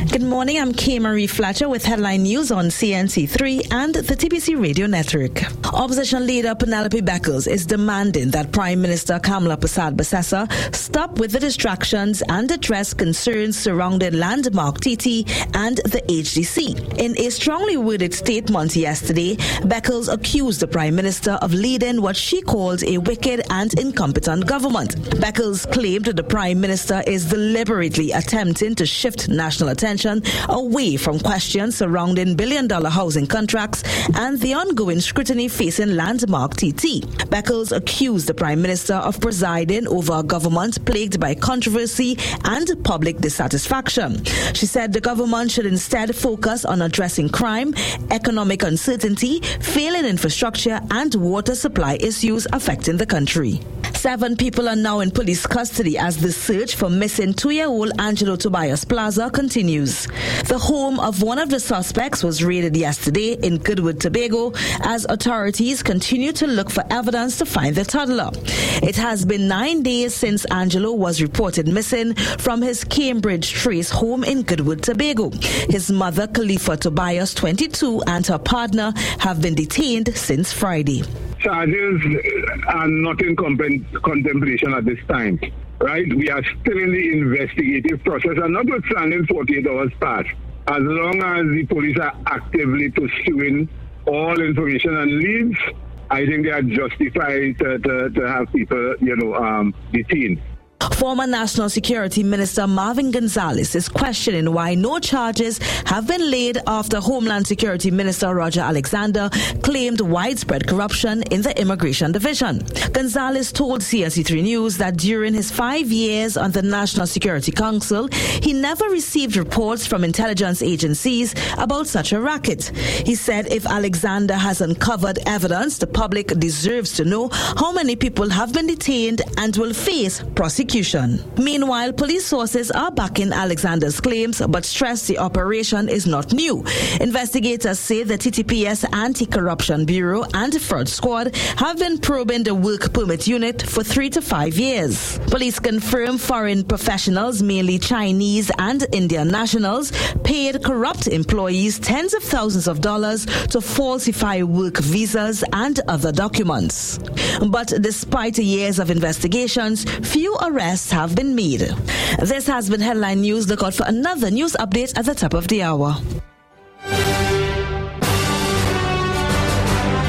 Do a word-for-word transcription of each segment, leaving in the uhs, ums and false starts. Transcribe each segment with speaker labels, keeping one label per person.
Speaker 1: Good morning, I'm Kay Marie Fletcher with headline news on C N C three and the T B C Radio Network. Opposition leader Penelope Beckles is demanding that Prime Minister Kamla Persad-Bissessar stop with the distractions and address concerns surrounding Landmark T T and the H D C. In a strongly worded statement yesterday, Beckles accused the Prime Minister of leading what she called a wicked and incompetent government. Beckles claimed that the Prime Minister is deliberately attempting to shift national attention away from questions surrounding billion-dollar housing contracts and the ongoing scrutiny facing Landmark T T. Beckles accused the Prime Minister of presiding over a government plagued by controversy and public dissatisfaction. She said the government should instead focus on addressing crime, economic uncertainty, failing infrastructure, and water supply issues affecting the country. Seven people are now in police custody as the search for missing two-year-old Angelo Tobias Plaza continues. The home of one of the suspects was raided yesterday in Goodwood, Tobago, as authorities continue to look for evidence to find the toddler. It has been nine days since Angelo was reported missing from his Cambridge Trace home in Goodwood, Tobago. His mother, Khalifa Tobias, twenty-two, and her partner have been detained since Friday.
Speaker 2: Charges are not in contemplation at this time, right? We are still in the investigative process, and notwithstanding forty-eight hours past, as long as the police are actively pursuing all information and leads, I think they are justified to, to, to have people, you know, um, detained.
Speaker 1: Former National Security Minister Marvin Gonzalez is questioning why no charges have been laid after Homeland Security Minister Roger Alexander claimed widespread corruption in the Immigration Division. Gonzalez told C N C three News that during his five years on the National Security Council, he never received reports from intelligence agencies about such a racket. He said if Alexander has uncovered evidence, the public deserves to know how many people have been detained and will face prosecution. Meanwhile, police sources are backing Alexander's claims but stress the operation is not new. Investigators say the T T P S Anti-Corruption Bureau and Fraud Squad have been probing the work permit unit for three to five years. Police confirm foreign professionals, mainly Chinese and Indian nationals, paid corrupt employees tens of thousands of dollars to falsify work visas and other documents. But despite years of investigations, few arrests have been made. This has been Headline News. Look out for another news update at the top of the hour.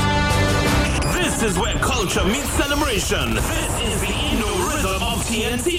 Speaker 3: This is where culture meets celebration. This is the Indo Rhythm of T N T.